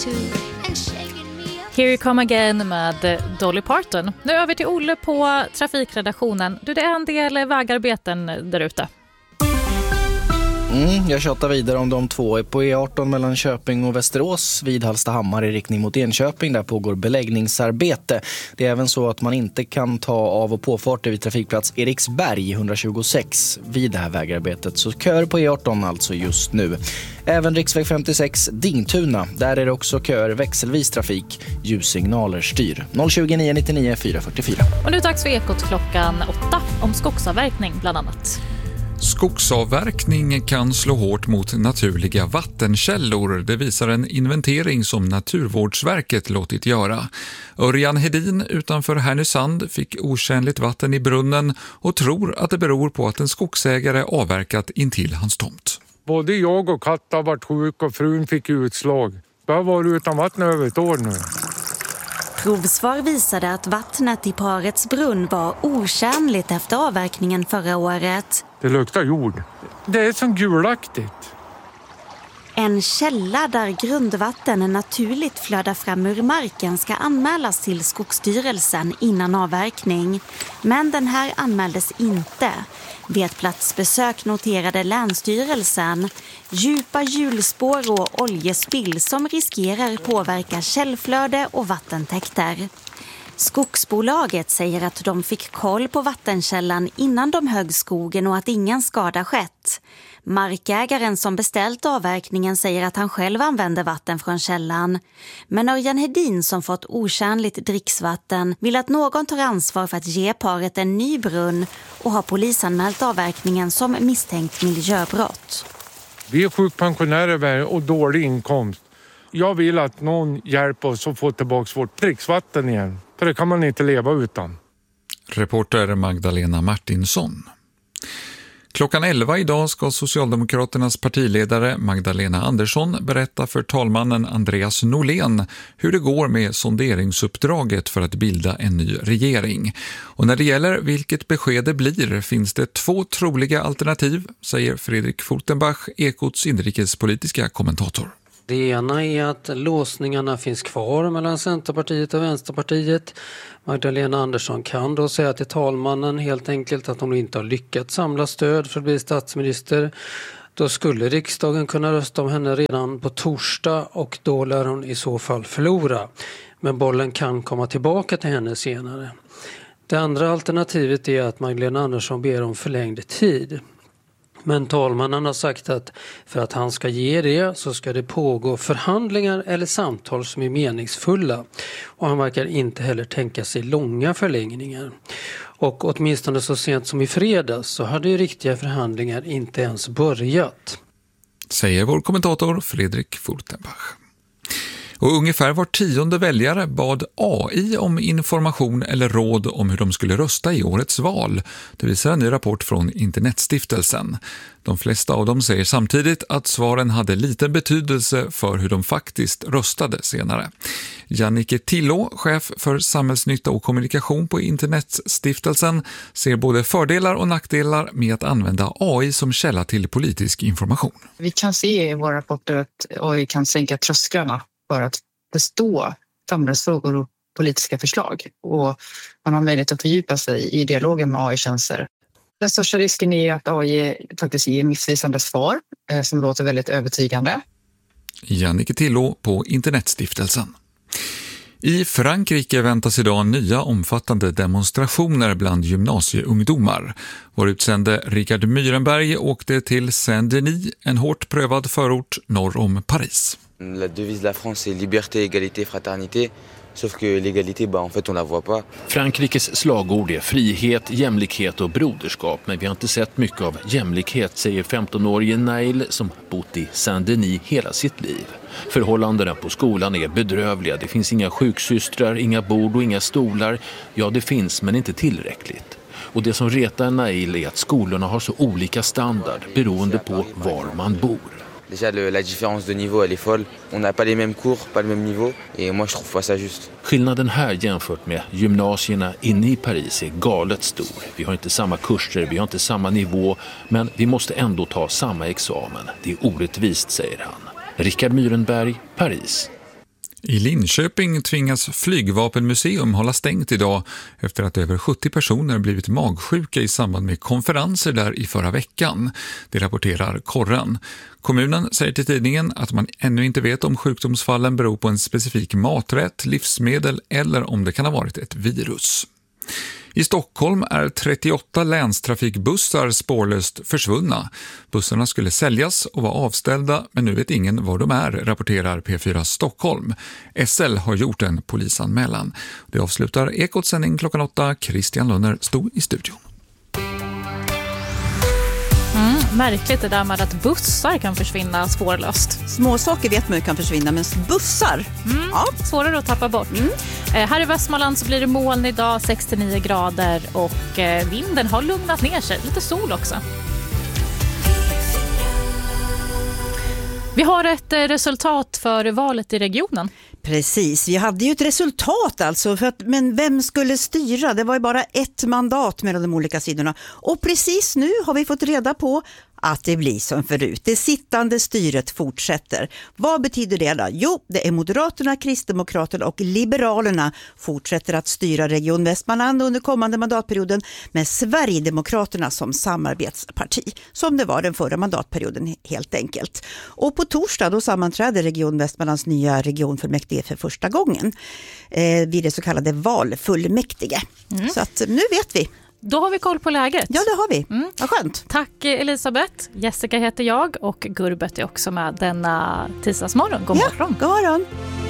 Here You Come Again med Dolly Parton. Nu över till Olle på trafikredaktionen. Det är en del vägarbeten där ute. Jag tjatar vidare om de två på E18 mellan Köping och Västerås vid Hallstahammar i riktning mot Enköping. Där pågår beläggningsarbete. Det är även så att man inte kan ta av- och påfarter vid trafikplats Eriksberg 126 vid det här vägarbetet. Så köer på E18 alltså just nu. Även riksväg 56 Dingtuna. Där är det också köer, växelvis trafik. Ljussignaler styr. 020 999 444. Och nu dags för Ekot klockan 8 om skogsavverkning bland annat. Skogsavverkning kan slå hårt mot naturliga vattenkällor. Det visar en inventering som Naturvårdsverket låtit göra. Örjan Hedin utanför Härnösand fick otjänligt vatten i brunnen och tror att det beror på att en skogsägare avverkat intill hans tomt. Både jag och Katta har varit sjuk och frun fick utslag. Jag har varit utan vatten över ett år nu. Provsvar visade att vattnet i parets brunn var otjänligt efter avverkningen förra året. Det luktar jord. Det är som gulaktigt. En källa där grundvatten naturligt flödar fram ur marken ska anmälas till Skogsstyrelsen innan avverkning. Men den här anmäldes inte. Vid ett platsbesök noterade Länsstyrelsen djupa hjulspår och oljespill som riskerar påverka källflöde och vattentäkter. Skogsbolaget säger att de fick koll på vattenkällan innan de högg skogen och att ingen skada skett. Markägaren som beställt avverkningen säger att han själv använder vatten från källan. Men Örjan Hedin som fått otjänligt dricksvatten vill att någon tar ansvar för att ge paret en ny brunn och har polisanmält avverkningen som misstänkt miljöbrott. Vi är sjukpensionärer och dålig inkomst. Jag vill att någon hjälper oss att få tillbaka vårt dricksvatten igen. För det kan man inte leva utan. Reporter Magdalena Martinsson. Klockan 11 idag ska Socialdemokraternas partiledare Magdalena Andersson berätta för talmannen Andreas Norlén hur det går med sonderingsuppdraget för att bilda en ny regering. Och när det gäller vilket besked det blir finns det två troliga alternativ, säger Fredrik Furtenbach, Ekots inrikespolitiska kommentator. Det ena är att låsningarna finns kvar mellan Centerpartiet och Vänsterpartiet. Magdalena Andersson kan då säga till talmannen helt enkelt att hon inte har lyckats samla stöd för att bli statsminister. Då skulle riksdagen kunna rösta om henne redan på torsdag och då lär hon i så fall förlora. Men bollen kan komma tillbaka till henne senare. Det andra alternativet är att Magdalena Andersson ber om förlängd tid. Men talmannen har sagt att för att han ska ge det så ska det pågå förhandlingar eller samtal som är meningsfulla. Och han verkar inte heller tänka sig långa förlängningar. Och åtminstone så sent som i fredags så hade ju riktiga förhandlingar inte ens börjat. Säger vår kommentator Fredrik Furtenbach. Och ungefär var 10:e väljare bad AI om information eller råd om hur de skulle rösta i årets val. Det visar en ny rapport från Internetstiftelsen. De flesta av dem säger samtidigt att svaren hade liten betydelse för hur de faktiskt röstade senare. Jannike Tillå, chef för samhällsnytta och kommunikation på Internetstiftelsen, ser både fördelar och nackdelar med att använda AI som källa till politisk information. Vi kan se i våra rapporter att AI kan sänka trösklarna för att förstå samhällsfrågor och politiska förslag. Och man har möjlighet att fördjupa sig i dialogen med AI-tjänster. Den största risken är att AI faktiskt ger missvisande svar som låter väldigt övertygande. Jannike Tillå på Internetstiftelsen. I Frankrike väntas idag nya omfattande demonstrationer bland gymnasieungdomar. Vår utsände Richard Myrenberg åkte till Saint-Denis, en hårt prövad förort norr om Paris. La devise de la France est liberté, égalité, fraternité. Sauf que l'égalité, en fait, on la voit pas. Frankrikes slagord är frihet, jämlikhet och broderskap, men vi har inte sett mycket av jämlikhet, säger 15-årige Nail som bott i Saint-Denis hela sitt liv. Förhållandena på skolan är bedrövliga. Det finns inga sjuksystrar, inga bord och inga stolar. Ja, det finns, men inte tillräckligt. Och det som retar Nail är att skolorna har så olika standard beroende på var man bor. Déjà, la différence de niveau, elle est folle. On n'a pas les mêmes cours, pas le même niveau. Et moi, je trouve pas ça juste. Skillnaden här jämfört med gymnasierna inne i Paris är galet stor. Vi har inte samma kurser, vi har inte samma nivå. Men vi måste ändå ta samma examen. Det är orättvist, säger han. Richard Myrenberg, Paris. I Linköping tvingas Flygvapenmuseum hålla stängt idag efter att över 70 personer blivit magsjuka i samband med konferenser där i förra veckan. Det rapporterar Korren. Kommunen säger till tidningen att man ännu inte vet om sjukdomsfallen beror på en specifik maträtt, livsmedel eller om det kan ha varit ett virus. I Stockholm är 38 länstrafikbussar spårlöst försvunna. Bussarna skulle säljas och vara avställda, men nu vet ingen var de är, rapporterar P4 Stockholm. SL har gjort en polisanmälan. Det avslutar Ekots sändning klockan 8. Christian Lunner stod i studion. Märkligt det där med att bussar kan försvinna spårlöst. Små saker vet man ju kan försvinna, men bussar? Ja. Svårare att tappa bort. Här i Västmanland så blir det moln idag, 6-9 grader och vinden har lugnat ner sig. Lite sol också. Vi har ett resultat för valet i regionen. Precis, vi hade ju ett resultat alltså, men vem skulle styra? Det var ju bara ett mandat mellan de olika sidorna. Och precis nu har vi fått reda på att det blir som förut. Det sittande styret fortsätter. Vad betyder det då? Jo, det är Moderaterna, Kristdemokraterna och Liberalerna fortsätter att styra Region Västmanland under kommande mandatperioden med Sverigedemokraterna som samarbetsparti. Som det var den förra mandatperioden helt enkelt. Och på torsdag då sammanträder Region Västmanlands nya regionfullmäktige för första gången vid det så kallade valfullmäktige. Så att nu vet vi. Då har vi koll på läget. Ja, det har vi. Vad skönt. Tack Elisabeth. Jessica heter jag och Gurbet är också med denna tisdagsmorgon. God morgon. Ja, god morgon.